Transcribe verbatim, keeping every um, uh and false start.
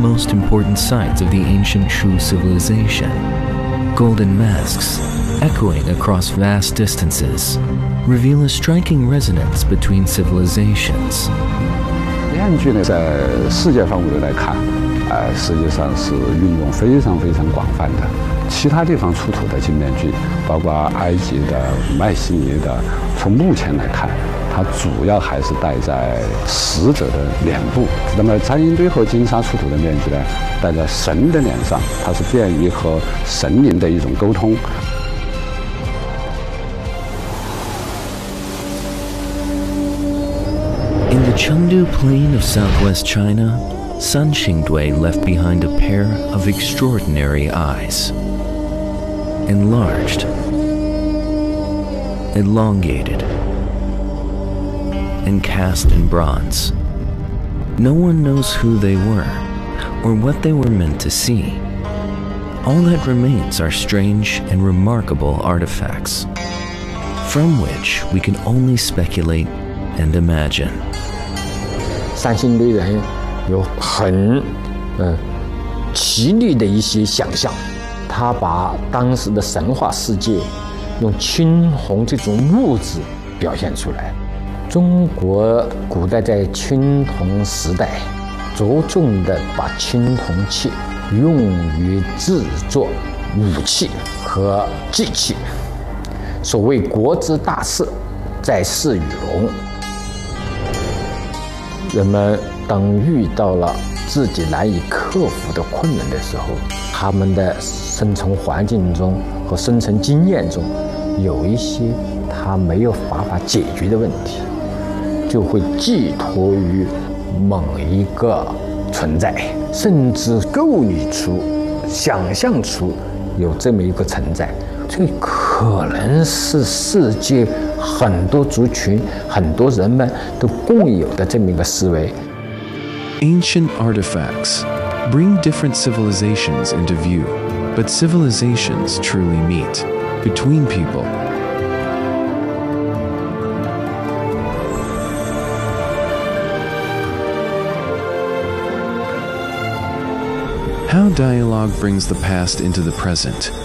most important sites of the ancient Shu civilization. Golden masks, echoing across vast distances, reveal a striking resonance between civilizations. 面具呢，在世界范围来看，呃，实际上是运用非常非常广泛的。其他地方出土的金面具，包括埃及的、迈锡尼的，从目前来看，它主要还是戴在死者的脸部。那么詹因堆和金沙出土的面具呢，戴在神的脸上，它是便于和神灵的一种沟通。 In the Chengdu plain of southwest China, Sun Qingdui left behind a pair of extraordinary eyes. Enlarged, elongated, and cast in bronze. No one knows who they were, or what they were meant to see. All that remains are strange and remarkable artifacts, from which we can only speculate and imagine. 三星堆人有很呃奇丽的一些想象，他把当时的神话世界用青铜这种物质表现出来。中国古代在青铜时代，着重的把青铜器用于制作武器和祭器。所谓国之大事，在祀与戎。 人们当遇到了自己难以克服的困难的时候，他们的生存环境中和生存经验中，有一些他没有办法解决的问题，就会寄托于某一个存在，甚至构拟出、想象出有这么一个存在。这可能是世界很多族群、很多人们都共有的这么一个思维。 Ancient artifacts bring different civilizations into view, but civilizations truly meet between people. How dialogue brings the past into the present